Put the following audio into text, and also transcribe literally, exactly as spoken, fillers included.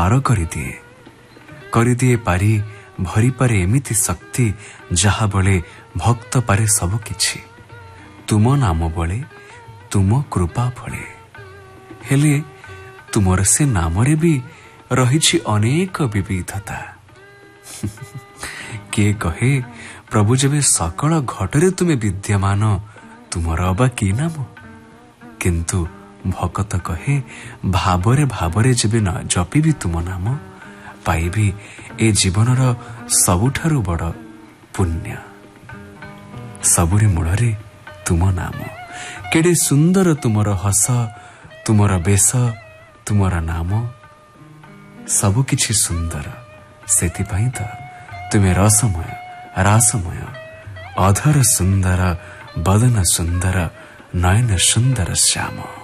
पार करिदिए करिदिए पारी भरी पारे एमिति शक्ति जहा बळे भक्त पारे सब किछि तुम नाम बळे तुम कृपा फळे हेले तुमर से नामरे भी रहिछि अनेक विविधता किए कहे प्रभु जेबे सकल घटरे तुमे विद्यमान तुमर अबा कि नाम किंतु भकत कहे भावरे भावरे जेबे न जपी भी तुम नाम पाइबी ए जीवनर सबुठारु बड़ पुण्य सबुरी मूलरे तुम नाम केडे सुंदर तुमर हस तुमर बेश तुमर नाम सबु किछि सुंदर सेति पई त तुमे रसमय रासमय अधर सुंदर बदन सुंदर नयन सुंदर श्याम।